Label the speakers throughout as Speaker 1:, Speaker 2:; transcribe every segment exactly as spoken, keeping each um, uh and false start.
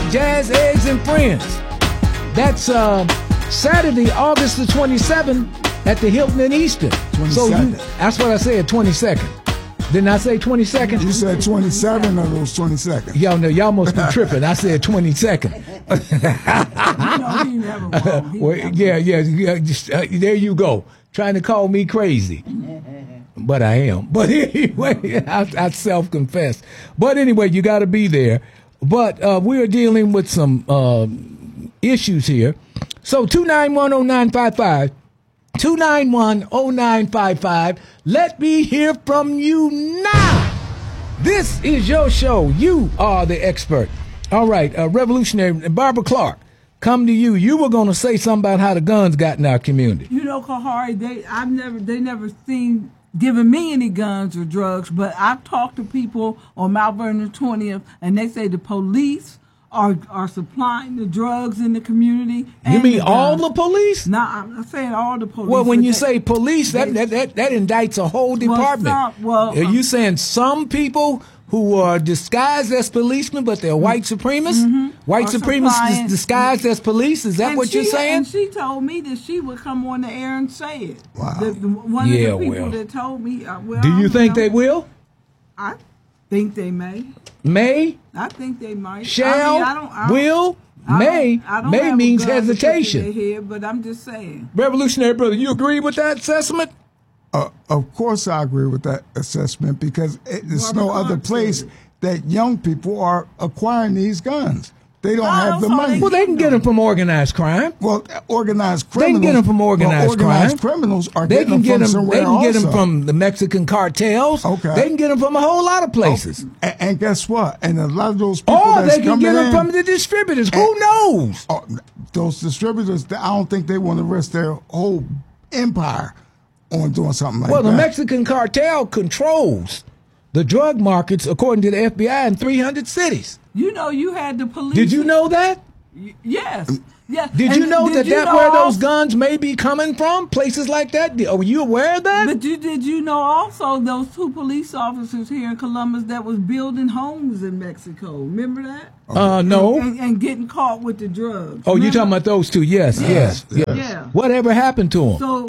Speaker 1: Jazz, Eggs, and Friends. That's uh, Saturday, August the twenty-seventh at the Hilton in Easton. So you, that's what I said, twenty-second. Didn't I say twenty-second?
Speaker 2: You said twenty-seven of those twenty-second.
Speaker 1: Y'all know, y'all must be tripping. I said twenty-second. Well, yeah, yeah, yeah just, uh, there you go. Trying to call me crazy. But I am. But anyway, I, I self-confess. But anyway, you got to be there. But uh, we're dealing with some uh, issues here. So two nine one oh nine five five. two nine one oh nine five five. Let me hear from you now. This is your show. You are the expert. All right, uh, Revolutionary Barbara Clark, come to you. You were going to say something about how the guns got in our community.
Speaker 3: You know, Kahari, they I've never they never seen given me any guns or drugs, but I've talked to people on Mount Vernon twentieth, and they say the police are are supplying the drugs in the community.
Speaker 1: You mean all the police?
Speaker 3: No, I'm not saying all the police.
Speaker 1: Well, when you
Speaker 3: they,
Speaker 1: say police, that, that that that indicts a whole department.
Speaker 3: Well, some, well,
Speaker 1: are you saying some people who are disguised as policemen, but they're white supremacists?
Speaker 3: Mm-hmm.
Speaker 1: White
Speaker 3: Or
Speaker 1: supremacists
Speaker 3: supplying,
Speaker 1: disguised as police? Is that
Speaker 3: and
Speaker 1: what
Speaker 3: she,
Speaker 1: you're saying?
Speaker 3: And she told me that she would come on the air and say it.
Speaker 2: Wow.
Speaker 3: The, the, one
Speaker 1: Yeah,
Speaker 3: of the people
Speaker 1: well.
Speaker 3: that told me. Uh, well,
Speaker 1: Do you
Speaker 3: I
Speaker 1: think
Speaker 3: know.
Speaker 1: they will?
Speaker 3: I think they may.
Speaker 1: May?
Speaker 3: I think they might.
Speaker 1: Shall?
Speaker 3: I mean, I don't, I don't,
Speaker 1: will?
Speaker 3: I
Speaker 1: May?
Speaker 3: don't, I don't
Speaker 1: May
Speaker 3: have a
Speaker 1: means
Speaker 3: gun to put to
Speaker 1: hesitation.
Speaker 3: their head, but I'm just saying.
Speaker 1: Revolutionary brother, you agree with that assessment?
Speaker 2: Uh, of course, I agree with that assessment because it, there's
Speaker 3: Barbara
Speaker 2: no other
Speaker 3: Clark
Speaker 2: place
Speaker 3: said it.
Speaker 2: that young people are acquiring these guns. They don't
Speaker 3: Oh,
Speaker 2: have the
Speaker 3: so
Speaker 2: money.
Speaker 3: they-
Speaker 1: Well, they can get them from organized crime.
Speaker 2: Well, organized
Speaker 1: They can
Speaker 2: criminals.
Speaker 1: get 'em from organized
Speaker 2: well, organized
Speaker 1: crime.
Speaker 2: criminals are
Speaker 1: They
Speaker 2: getting
Speaker 1: can get
Speaker 2: them from
Speaker 1: them.
Speaker 2: somewhere
Speaker 1: They can get them
Speaker 2: also.
Speaker 1: from the Mexican cartels.
Speaker 2: Okay.
Speaker 1: They can get them from a whole lot of places.
Speaker 2: And, and guess what? And a lot of those people
Speaker 1: Or
Speaker 2: that's
Speaker 1: they can
Speaker 2: coming
Speaker 1: get them
Speaker 2: in,
Speaker 1: from the distributors. Who knows?
Speaker 2: oh, those distributors, I don't think they want to risk their whole empire on doing something like
Speaker 1: Well,
Speaker 2: that.
Speaker 1: the Mexican cartel controls the drug markets, according to the F B I, in three hundred cities.
Speaker 3: You know, you had the police.
Speaker 1: Did you know that?
Speaker 3: Y- Yes. Yeah.
Speaker 1: Did
Speaker 3: And
Speaker 1: you know
Speaker 3: did
Speaker 1: that
Speaker 3: you
Speaker 1: that's
Speaker 3: know
Speaker 1: where those
Speaker 3: also-
Speaker 1: guns may be coming from? Places like that? Did- Were you aware of that?
Speaker 3: But you did you know also those two police officers here in Columbus that was building homes in Mexico? Remember that?
Speaker 1: Uh, no.
Speaker 3: And, and getting caught with the drugs.
Speaker 1: Oh, you
Speaker 3: Remember?
Speaker 1: talking about those two? Yes, yes, yes.
Speaker 3: Yeah.
Speaker 1: Whatever happened to them?
Speaker 3: So,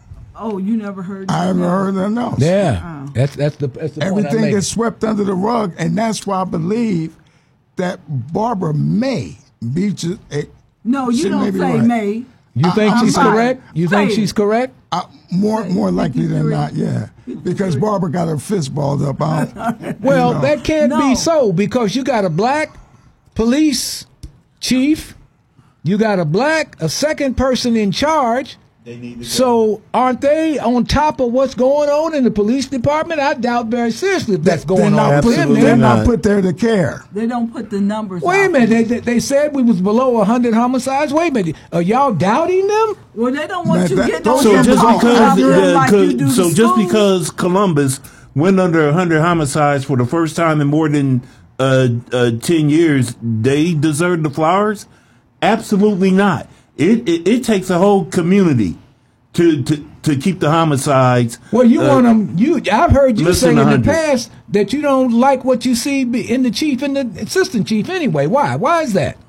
Speaker 3: oh, you never heard.
Speaker 2: I haven't
Speaker 3: that?
Speaker 2: heard nothing else.
Speaker 1: Yeah,
Speaker 3: Oh.
Speaker 1: that's that's the that's the point I
Speaker 2: Everything
Speaker 1: make.
Speaker 2: gets swept under the rug, and that's why I believe that Barbara may be just. eh,
Speaker 3: No, you
Speaker 2: she
Speaker 3: don't
Speaker 2: may be
Speaker 3: say
Speaker 2: right.
Speaker 3: May.
Speaker 1: You think
Speaker 2: I'm
Speaker 1: she's
Speaker 2: sorry.
Speaker 1: correct? You
Speaker 3: Say
Speaker 1: think
Speaker 3: it.
Speaker 1: she's correct?
Speaker 2: Uh, more more likely than
Speaker 3: fifty-three.
Speaker 2: not, yeah. Because Barbara got her fist balled up. I don't,
Speaker 1: Well,
Speaker 2: you know.
Speaker 1: that can't
Speaker 3: No.
Speaker 1: be so because you got a black police chief, you got a black, a second person in charge.
Speaker 4: They need to
Speaker 1: So aren't they on top of what's going on in the police department? I doubt very seriously if that's
Speaker 2: they're
Speaker 1: going
Speaker 2: not
Speaker 1: on
Speaker 2: put,
Speaker 1: with them.
Speaker 4: Absolutely
Speaker 2: they're
Speaker 1: there.
Speaker 2: not
Speaker 4: not.
Speaker 2: put there to care.
Speaker 3: They don't put the numbers.
Speaker 1: Wait a
Speaker 3: out.
Speaker 1: minute, they, they, they said we was below one hundred homicides. Wait a minute, are y'all doubting them?
Speaker 3: Well, they don't want
Speaker 2: That-
Speaker 3: you
Speaker 2: that-
Speaker 3: getting
Speaker 2: those
Speaker 3: on
Speaker 4: So
Speaker 3: your
Speaker 4: just
Speaker 3: phone
Speaker 4: because,
Speaker 3: out there
Speaker 4: uh,
Speaker 3: like
Speaker 4: co-
Speaker 3: you do
Speaker 4: so
Speaker 3: the
Speaker 4: just
Speaker 3: schools.
Speaker 4: because Columbus went under one hundred homicides for the first time in more than uh, uh, ten years, they deserve the flowers? Absolutely not. It, it it takes a whole community to to to keep the homicides.
Speaker 1: Well, you
Speaker 4: uh,
Speaker 1: want them. You, I've heard you
Speaker 4: less
Speaker 1: say in
Speaker 4: than
Speaker 1: the
Speaker 4: one hundred.
Speaker 1: past that you don't like what you see be- in the chief and the assistant chief. Anyway, why? Why is that?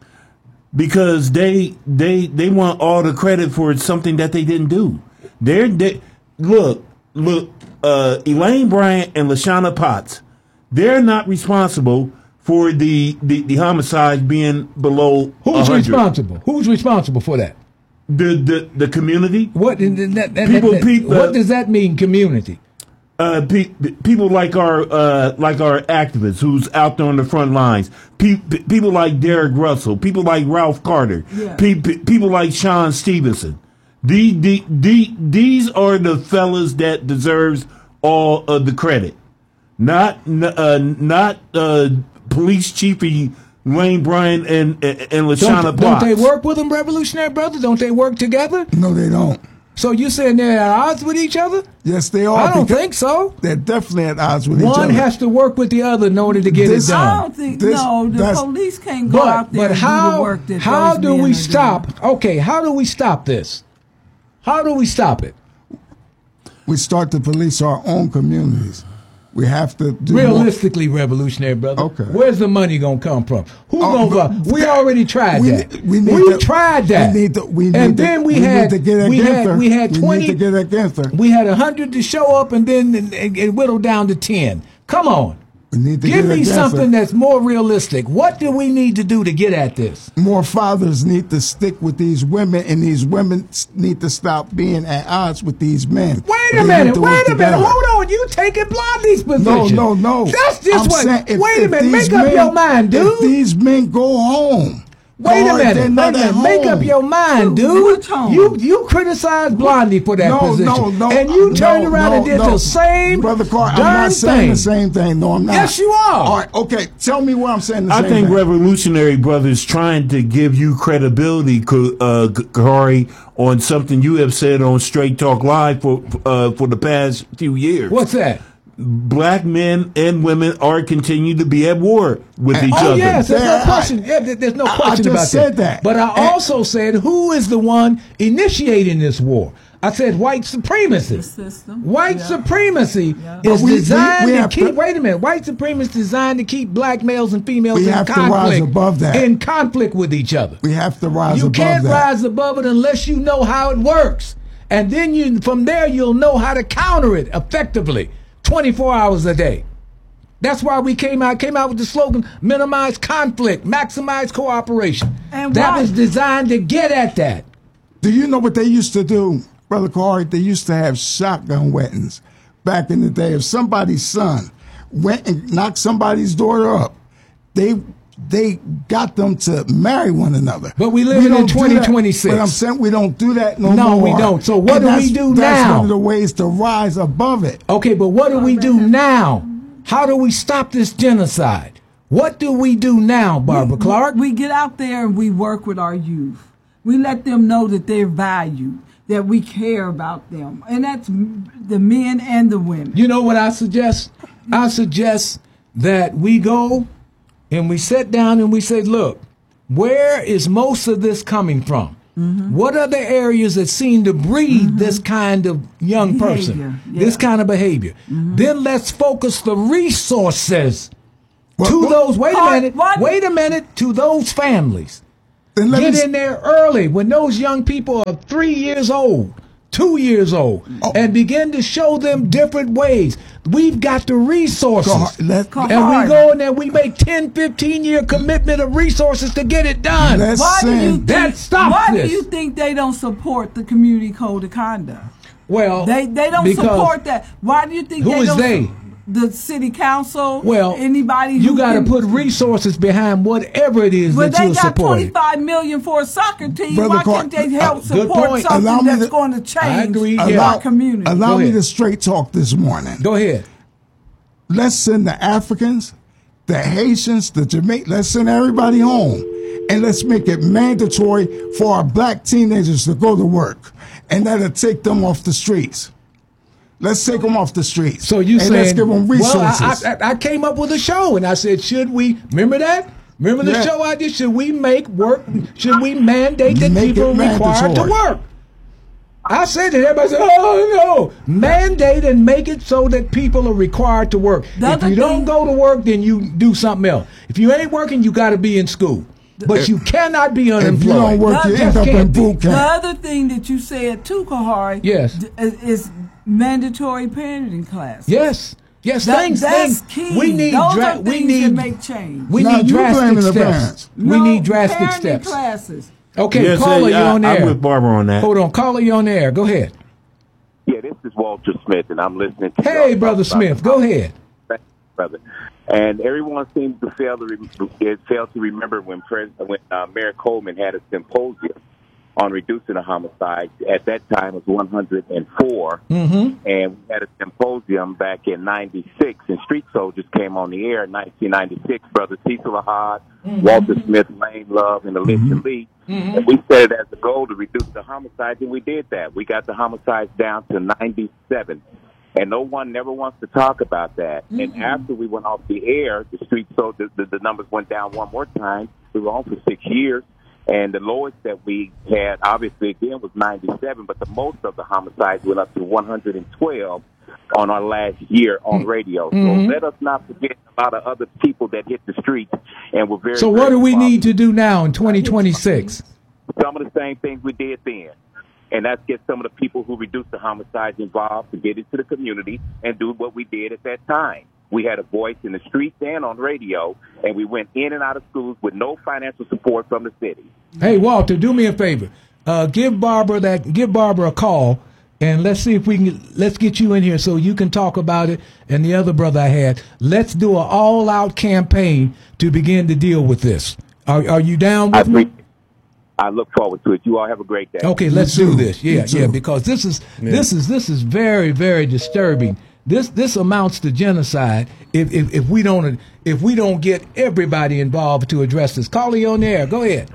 Speaker 4: because they they they want all the credit for something that they didn't do. They're they look look uh, Elaine Bryant and Lashana Potts. They're not responsible for the the, the homicides being below
Speaker 1: Who's
Speaker 4: one hundred.
Speaker 1: responsible? Who's responsible for that?
Speaker 4: The the the community.
Speaker 1: What and that, that,
Speaker 4: People-
Speaker 1: that-
Speaker 4: people-
Speaker 1: what does that mean? Community.
Speaker 4: Uh, pe- people like our uh, like our activists who's out there on the front lines. Pe- pe- people like Derek Russell. People like Ralph Carter.
Speaker 3: Yeah.
Speaker 4: Pe- pe- people like Sean Stevenson. The, the, the, these are the fellas that deserves all of the credit. Not n- uh, not uh, Police Chief Wayne Bryan and and, and Lashana
Speaker 1: Don't, don't
Speaker 4: Potts.
Speaker 1: they work with them, Revolutionary Brothers? Don't they work together?
Speaker 2: No, they don't.
Speaker 1: So you saying they're at odds with each other?
Speaker 2: Yes, they are.
Speaker 1: I don't
Speaker 2: because
Speaker 1: think so.
Speaker 2: They're definitely at odds with each
Speaker 1: One
Speaker 2: other.
Speaker 1: has to work with the other in order to get
Speaker 2: This-
Speaker 1: it
Speaker 3: I
Speaker 1: done.
Speaker 3: don't think
Speaker 2: This-
Speaker 3: no. The
Speaker 2: that's-
Speaker 3: police can't go
Speaker 1: But
Speaker 3: out there
Speaker 1: but
Speaker 3: and do the
Speaker 1: how
Speaker 3: work that
Speaker 1: how
Speaker 3: those
Speaker 1: do
Speaker 3: men
Speaker 1: we
Speaker 3: are
Speaker 1: stop?
Speaker 3: doing.
Speaker 1: Okay, how do we stop this? How do we stop it?
Speaker 2: we start to police our own communities. We have to do more.
Speaker 1: Realistically, revolutionary brother.
Speaker 2: Okay.
Speaker 1: Where's the money gonna come from? Who
Speaker 2: Oh,
Speaker 1: gonna?
Speaker 2: but-
Speaker 1: We already tried
Speaker 2: We
Speaker 1: that.
Speaker 2: need- we need
Speaker 1: we
Speaker 2: to-
Speaker 1: tried that.
Speaker 2: we need to- we
Speaker 1: and
Speaker 2: need to-
Speaker 1: then we,
Speaker 2: we need
Speaker 1: had
Speaker 2: to get
Speaker 1: we
Speaker 2: against
Speaker 1: had
Speaker 2: her.
Speaker 1: we had
Speaker 2: We need
Speaker 1: twenty.
Speaker 2: to get against her.
Speaker 1: We had a hundred to show up, and then and, and, and whittle down to ten. Come on.
Speaker 2: We need to
Speaker 1: Give
Speaker 2: get
Speaker 1: me
Speaker 2: against
Speaker 1: something
Speaker 2: her.
Speaker 1: that's more realistic. What do we need to do to get at this?
Speaker 2: More fathers need to stick with these women, and these women s- need to stop being at odds with these men.
Speaker 1: Wait
Speaker 2: They
Speaker 1: a
Speaker 2: need
Speaker 1: minute.
Speaker 2: to
Speaker 1: Wait
Speaker 2: work
Speaker 1: a minute.
Speaker 2: together.
Speaker 1: Hold on. You taking Blondie's position?
Speaker 2: No, no, no.
Speaker 1: That's just
Speaker 2: I'm
Speaker 1: what.
Speaker 2: saying if-
Speaker 1: wait a
Speaker 2: if
Speaker 1: minute.
Speaker 2: these
Speaker 1: Make up
Speaker 2: men-
Speaker 1: your mind, dude.
Speaker 2: If these men go home.
Speaker 1: Wait a
Speaker 2: God,
Speaker 1: minute.
Speaker 2: they're
Speaker 1: Wait a
Speaker 2: not
Speaker 1: minute.
Speaker 2: at
Speaker 1: Make
Speaker 2: home.
Speaker 1: up your mind,
Speaker 3: Who-
Speaker 1: dude.
Speaker 3: which home?
Speaker 1: You you criticized Blondie for that
Speaker 2: No,
Speaker 1: position,
Speaker 2: no, no.
Speaker 1: and you turned
Speaker 2: no,
Speaker 1: around
Speaker 2: no,
Speaker 1: and did
Speaker 2: no.
Speaker 1: the same
Speaker 2: Brother Carr,
Speaker 1: darn
Speaker 2: I'm not saying
Speaker 1: thing.
Speaker 2: the same thing. No, I'm not.
Speaker 1: Yes, you are.
Speaker 2: All right, okay. Tell me where I'm saying the
Speaker 4: I
Speaker 2: same
Speaker 4: think
Speaker 2: thing.
Speaker 4: Revolutionary Brothers trying to give you credibility, K- uh, K- Kahari, on something you have said on Straight Talk Live for uh, for the past few years.
Speaker 1: What's that?
Speaker 4: Black men and women are continue to be at war with each
Speaker 1: Oh
Speaker 4: other.
Speaker 1: yes, there's
Speaker 2: Yeah,
Speaker 1: no question. Yeah, there- there's no
Speaker 2: I- I
Speaker 1: question
Speaker 2: just
Speaker 1: about
Speaker 2: said that.
Speaker 1: But I
Speaker 2: And-
Speaker 1: also said, who is the one initiating this war? I said white supremacy.
Speaker 3: The system.
Speaker 1: White
Speaker 3: Yeah.
Speaker 1: supremacy
Speaker 3: Yeah.
Speaker 1: is
Speaker 2: But we- we-
Speaker 1: designed
Speaker 2: we
Speaker 1: to
Speaker 2: have
Speaker 1: keep.
Speaker 2: to-
Speaker 1: wait a minute. White supremacy is designed to keep black males and females
Speaker 2: We
Speaker 1: in
Speaker 2: have to
Speaker 1: conflict.
Speaker 2: rise above that.
Speaker 1: In conflict with each other.
Speaker 2: We have to rise
Speaker 1: You
Speaker 2: above
Speaker 1: can't
Speaker 2: that.
Speaker 1: rise above it unless you know how it works, and then you from there you'll know how to counter it effectively, twenty-four hours a day. That's why we came out came out with the slogan: minimize conflict, maximize cooperation.
Speaker 3: And
Speaker 1: that
Speaker 3: why-
Speaker 1: was designed to get at that.
Speaker 2: Do you know what they used to do, Brother Corey? They used to have shotgun weddings back in the day. If somebody's son went and knocked somebody's daughter up, they they got them to marry one another.
Speaker 1: But we live in
Speaker 2: don't do
Speaker 1: twenty
Speaker 2: that.
Speaker 1: twenty-six.
Speaker 2: But I'm saying we don't do that no,
Speaker 1: No,
Speaker 2: more.
Speaker 1: we don't. So what
Speaker 2: And
Speaker 1: do we
Speaker 2: that's-
Speaker 1: do
Speaker 2: That's
Speaker 1: now?
Speaker 2: one of the ways to rise above it.
Speaker 1: Okay, but what do we do now? How do we stop this genocide? What do we do now, Barbara Clark?
Speaker 3: We get out there and we work with our youth. We let them know that they're valued, that we care about them. And that's m- the men and the women.
Speaker 1: You know what I suggest? I suggest that we go and we sit down and we say, look, where is most of this coming from?
Speaker 3: Mm-hmm.
Speaker 1: What are the areas that seem to breed this kind of young person,
Speaker 3: Behavior,
Speaker 1: this
Speaker 3: yeah.
Speaker 1: kind of behavior? Then let's focus the resources
Speaker 2: What-
Speaker 1: to
Speaker 2: what-
Speaker 1: those, wait a
Speaker 3: What-
Speaker 1: minute,
Speaker 3: what?
Speaker 1: wait a minute, to those families.
Speaker 2: Then let
Speaker 1: Get
Speaker 2: me-
Speaker 1: in there early when those young people are three years old, two years old,
Speaker 2: Oh.
Speaker 1: and begin to show them different ways. We've got the resources.
Speaker 2: Go- let-
Speaker 3: Go-
Speaker 1: And we
Speaker 3: hard.
Speaker 1: go in there, we make ten, fifteen year commitment of resources to get it done.
Speaker 2: Let's
Speaker 3: Why do you
Speaker 2: send-
Speaker 3: think,
Speaker 1: That stops
Speaker 3: why
Speaker 1: this.
Speaker 3: do you think they don't support the community code of conduct?
Speaker 1: Well,
Speaker 3: They they don't
Speaker 1: because
Speaker 3: support that. Why do you think
Speaker 1: Who
Speaker 3: they
Speaker 1: is
Speaker 3: don't
Speaker 1: they?
Speaker 3: su- The city council.
Speaker 1: Well,
Speaker 3: anybody.
Speaker 1: you
Speaker 3: who
Speaker 1: got to
Speaker 3: can-
Speaker 1: put resources behind whatever it is
Speaker 3: But
Speaker 1: that
Speaker 3: they
Speaker 1: you're
Speaker 3: got
Speaker 1: supporting.
Speaker 3: twenty-five million for a soccer team.
Speaker 2: Brother
Speaker 3: Why
Speaker 2: Clark,
Speaker 3: can't they
Speaker 2: uh,
Speaker 3: help
Speaker 1: good
Speaker 3: support
Speaker 1: point.
Speaker 3: something
Speaker 2: Allow me
Speaker 3: that's
Speaker 2: to-
Speaker 3: going to change
Speaker 1: agree,
Speaker 3: our
Speaker 1: yeah.
Speaker 3: community?
Speaker 2: Allow
Speaker 1: Go
Speaker 2: me
Speaker 1: ahead.
Speaker 2: to straight talk this morning.
Speaker 1: Go ahead.
Speaker 2: Let's send the Africans, the Haitians, the Jamaicans, let's send everybody home. And let's make it mandatory for our black teenagers to go to work. And that'll take them off the streets. Let's take them off the streets.
Speaker 1: So you
Speaker 2: and
Speaker 1: saying,
Speaker 2: let's give them resources.
Speaker 1: well, I, I, I came up with a show and I said, should we, remember that? Remember the
Speaker 2: Yeah.
Speaker 1: show I did? Should we make work, should we mandate that
Speaker 2: Make
Speaker 1: people
Speaker 2: it
Speaker 1: are required to
Speaker 2: mandatory.
Speaker 1: work? I said that, everybody said, oh no, mandate and make it so that people are required to work.
Speaker 3: The
Speaker 1: If
Speaker 3: other
Speaker 1: you don't
Speaker 3: thing-
Speaker 1: go to work, then you do something else. If you ain't working, you got to be in school. But you cannot be
Speaker 2: if
Speaker 1: unemployed.
Speaker 2: you don't work, you
Speaker 3: Just
Speaker 2: end up in
Speaker 1: can't be.
Speaker 2: boot
Speaker 3: The
Speaker 2: camp.
Speaker 3: other thing that you said too, Kahari,
Speaker 1: Yes.
Speaker 3: d- is, is mandatory parenting class.
Speaker 1: Yes. Yes,
Speaker 3: That-
Speaker 1: things,
Speaker 3: that's
Speaker 1: things.
Speaker 3: key.
Speaker 1: We need,
Speaker 3: Those
Speaker 1: dra-
Speaker 3: are
Speaker 1: we
Speaker 3: things
Speaker 1: need,
Speaker 3: that make change.
Speaker 1: we
Speaker 2: Now,
Speaker 1: need
Speaker 2: you
Speaker 1: drastic
Speaker 2: blaming the
Speaker 1: steps.
Speaker 2: parents.
Speaker 1: We
Speaker 3: No,
Speaker 1: need drastic
Speaker 3: parenting
Speaker 1: steps.
Speaker 3: classes.
Speaker 1: Okay,
Speaker 4: Yes,
Speaker 1: caller,
Speaker 4: uh,
Speaker 1: you
Speaker 4: I-
Speaker 1: on there.
Speaker 4: I'm with Barbara on that.
Speaker 1: Hold on, caller, you on there. Go ahead.
Speaker 5: Yeah, this is Walter Smith, and I'm listening to
Speaker 1: Hey,
Speaker 5: y'all
Speaker 1: brother
Speaker 5: talk about-
Speaker 1: Smith, go ahead.
Speaker 5: Thank you, brother. And everyone seems to fail to re- fail to remember when President when uh, Mayor Coleman had a symposium on reducing the homicide. At that time, it was one hundred four,
Speaker 1: Mm-hmm.
Speaker 5: and we had a symposium back in ninety-six. And Street Soldiers came on the air in nineteen ninety-six. Brother Cecil Ahad, Walter Smith, Lane Love, and Alicia Lee. And we set it as a goal to reduce the homicides, and we did that. We got the homicides down to ninety-seven. And no one never wants to talk about that. Mm-hmm. And after we went off the air, the street so the, the, the numbers went down one more time. We were on for six years, And the lowest that we had, obviously, again, was ninety-seven, but the most of the homicides went up to one hundred twelve on our last year on radio.
Speaker 1: Mm-hmm.
Speaker 5: So let us not forget a lot of other people that hit the streets and were very.
Speaker 1: So
Speaker 5: very
Speaker 1: what do we
Speaker 5: involved.
Speaker 1: need to do now in twenty twenty-six?
Speaker 5: Some of the same things we did then. And that's get some of the people who reduced the homicides involved to get into the community and do what we did at that time. We had a voice in the streets and on radio, and we went in and out of schools with no financial support from the city.
Speaker 1: Hey, Walter, do me a favor. Uh, give Barbara that. Give Barbara a call, and let's see if we can. Let's get you in here so you can talk about it. And the other brother I had. Let's do an all-out campaign to begin to deal with this. Are Are you down with
Speaker 5: I
Speaker 1: me?
Speaker 5: I look forward to it. You all have a great day.
Speaker 1: Okay, let's
Speaker 2: You
Speaker 1: do
Speaker 2: too.
Speaker 1: this. Yeah,
Speaker 2: You
Speaker 1: yeah,
Speaker 2: too.
Speaker 1: because this is this is this is very very disturbing. This this amounts to genocide if, if if we don't if we don't get everybody involved to address this. Call you on the air. Go ahead.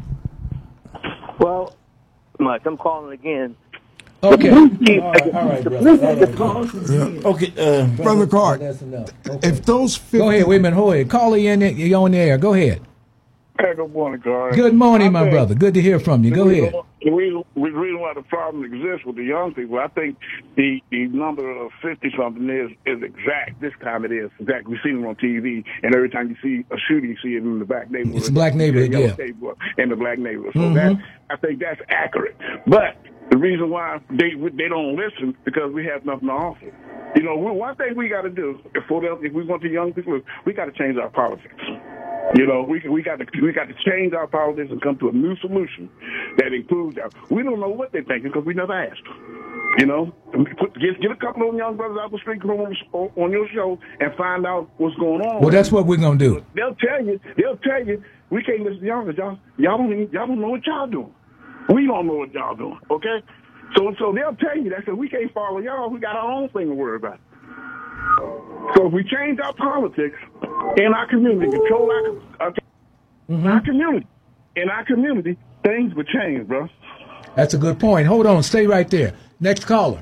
Speaker 6: Well, Mike, I'm calling again.
Speaker 1: Okay. All right, all right, brother. All right.
Speaker 4: Okay, uh,
Speaker 2: Brother Card,
Speaker 1: That's enough. Okay.
Speaker 2: if those fifty,
Speaker 1: Go ahead. Wait a minute. Hold it. Call you in. there. You're on the air. Go ahead.
Speaker 7: Hey, good morning, Carl.
Speaker 1: Good morning, my
Speaker 7: I think
Speaker 1: brother. Good to hear from you.
Speaker 7: the
Speaker 1: Go
Speaker 7: reason
Speaker 1: ahead.
Speaker 7: why- The reason, the reason why the problem exists with the young people, I think the, the number of fifty-something is, is exact. This time it is exact. We've seen it on T V, and every time you see a shooting, you see it in the black neighborhood.
Speaker 1: It's black neighborhood,
Speaker 7: Yellow
Speaker 1: yeah.
Speaker 7: neighborhood, in the black neighborhood. So
Speaker 1: Mhm.
Speaker 7: that, I think that's accurate. But the reason why they they don't listen because we have nothing to offer. You know, we, one thing we got to do if, for them, if we want the young people, we got to change our politics. You know, we we got to we got to change our politics and come to a new solution that includes that. We don't know what they're thinking because we never asked. You know, Put, get get a couple of them young brothers out the street on, on your show and find out what's going on.
Speaker 1: Well, that's what we're gonna do.
Speaker 7: They'll tell you. They'll tell you we can't listen to y'all because y'all y'all don't even, y'all don't know what y'all doing. We don't know what y'all doing. Okay, so so they'll tell you that. So we can't follow y'all. We got our own thing to worry about. So if we change our politics in our community, control our, our,
Speaker 1: Mm-hmm.
Speaker 7: our community, in our community, things would change, bro.
Speaker 1: That's a good point. Hold on. Stay right there. Next caller.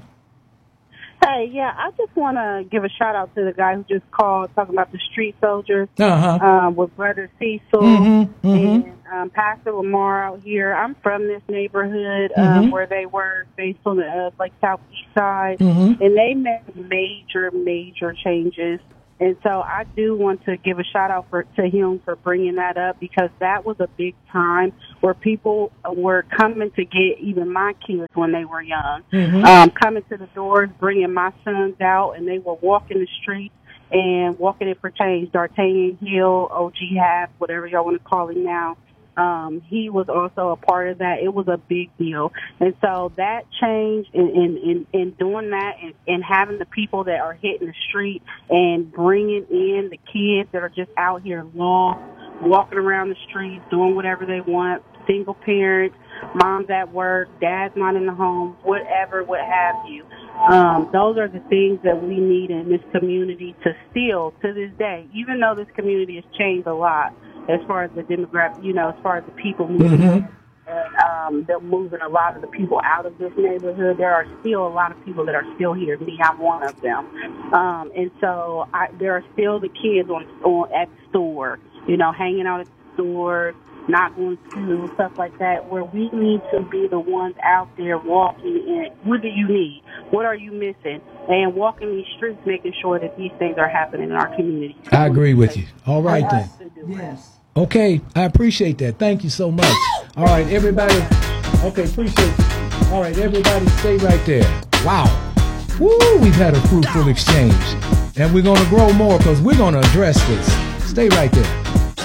Speaker 8: Hey, yeah, I just want to give a shout out to the guy who just called talking about the street soldiers
Speaker 1: Uh-huh.
Speaker 8: um, with Brother Cecil
Speaker 1: Mhm, mhm.
Speaker 8: and um, Pastor Lamar out here. I'm from this neighborhood um,
Speaker 1: Mhm.
Speaker 8: where they were based on the uh, like southeast side,
Speaker 1: Mhm.
Speaker 8: and they made major, major changes. And so I do want to give a shout out for to him for bringing that up because that was a big time where people were coming to get even my kids when they were young,
Speaker 1: Mhm.
Speaker 8: um, coming to the doors, bringing my sons out, and they were walking the streets and walking it for change. D'Artagnan Hill, O G Half, whatever y'all want to call him now. Um, he was also a part of that. It was a big deal. And so that change in, in, in, in doing that and, and having the people that are hitting the street and bringing in the kids that are just out here lost, walking around the streets, doing whatever they want, single parents, mom's at work, dad's not in the home, whatever, what have you. Um, those are the things that we need in this community to still, to this day, even though this community has changed a lot as far as the demographic, you know, as far as the people moving,
Speaker 1: Mhm.
Speaker 8: and um, they're moving a lot of the people out of this neighborhood. There are still a lot of people that are still here. Me, I'm one of them. Um, and so I, there are still the kids on, on at the store, you know, hanging out at the store, not going to school, stuff like that, where we need to be the ones out there walking in. What do you need? What are you missing? And walking these streets, making sure that these things are happening in our community.
Speaker 1: I agree with you. All right then.
Speaker 3: Yes.
Speaker 1: Okay, I appreciate that. Thank you so much. All right, everybody. Okay, appreciate it. All right, everybody, stay right there. Wow. Woo, we've had a fruitful exchange. And we're going to grow more because we're going to address this. Stay right there.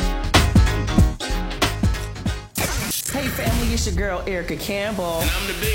Speaker 9: Hey family, it's your girl Erica Campbell.
Speaker 10: And I'm the big